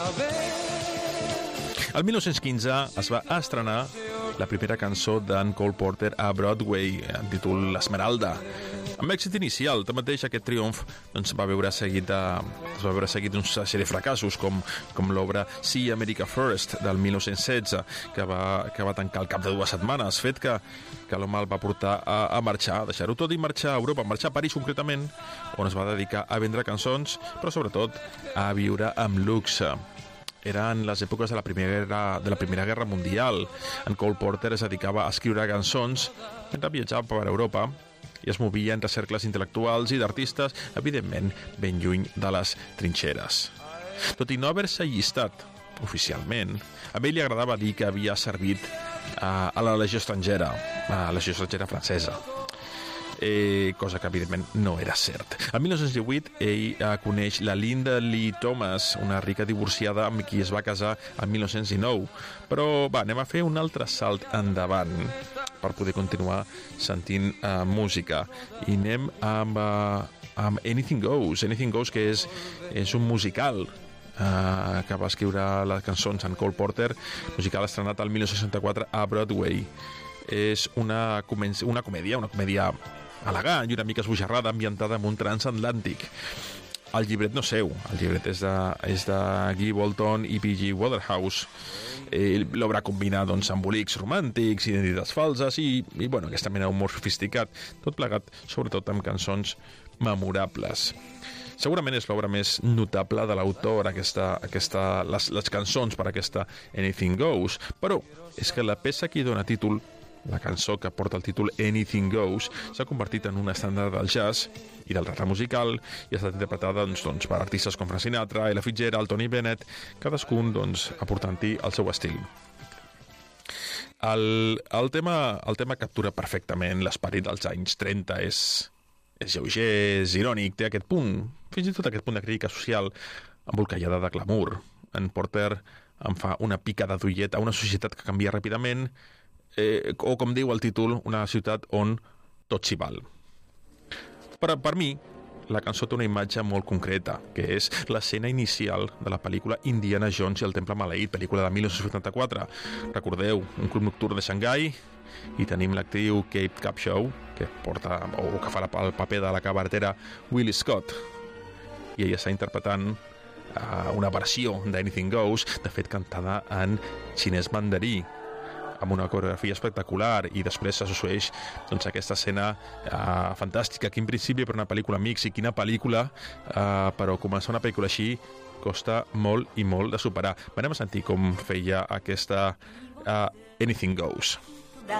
El 1915 es va estrenar la primera cançó d'en Cole Porter a Broadway, en títol Esmeralda. Amb èxit inicial, tanmateix aquest triomf es va veure seguit d'una sèrie de fracassos com l'obra See America First del 1916, que va tancar al cap de 2 setmanes, fet que l'home el va portar a marxar, a deixar-ho tot i marxar a Europa, marxar a París concretament, on es va dedicar a vendre cançons, però sobretot a viure amb luxe. Eren les èpoques de la Primera Guerra Mundial. En Cole Porter es dedicava a escriure cançons mentre viatjava per Europa i es movia entre cercles intel·lectuals i d'artistes, evidentment ben lluny de les trinxeres. Tot i no haver-se allistat oficialment, a ell li agradava dir que havia servit a la legió estrangera, a la legió estrangera francesa. Cosa que evidentment no era cert. El 1918 ell coneix la Linda Lee Thomas, una rica divorciada amb qui es va casar el 1919, però anem a fer un altre salt endavant per poder continuar sentint música, i anem amb Anything Goes, que és un musical que va escriure les cançons en Cole Porter, musical estrenat el 1964 a Broadway. És una comèdia elegant i una mica esbojarrada, ambientada en un transatlàntic. El llibret no seu, el llibret és de Guy Bolton i P.G. Waterhouse. L'obra combina embolics romàntics, identitats falses i aquesta mena d'humor sofisticat, tot plegat sobretot amb cançons memorables. Segurament és l'obra més notable de l'autor, les cançons per aquesta Anything Goes, però és que la peça que hi dona títol, la cançó que porta el títol Anything Goes, s'ha convertit en un estàndard del jazz i del teatre musical i ha estat interpretada per artistes com Frank Sinatra, Ella Fitzgerald, Tony Bennett, cadascun aportant-hi el seu estil. El tema captura perfectament l'esperit dels anys 30, és lleuger, és irònic, té aquest punt, fins i tot aquest punt de crítica social embolcallada de glamour. En Porter em fa una picada d'ullet a una societat que canvia ràpidament, o com diu el títol, una ciutat on tot s'hi val. Però per mi la cançó té una imatge molt concreta, que és l'escena inicial de la pel·lícula Indiana Jones i el Temple Maleït, pel·lícula de 1974. Recordeu, un club nocturn de Xangai, i tenim l'actriu Kate Capshaw, que fa el paper de la cabaretera Willie Scott, i ella està interpretant una versió d'Anything Goes, de fet cantada en xinès mandarí, amb una coreografia espectacular, i després s'assoeix aquesta escena fantàstica, que en principi per una pel·lícula mix, i quina pel·lícula, però començar una pel·lícula així costa molt i molt de superar. Anem a sentir com feia aquesta Anything Goes.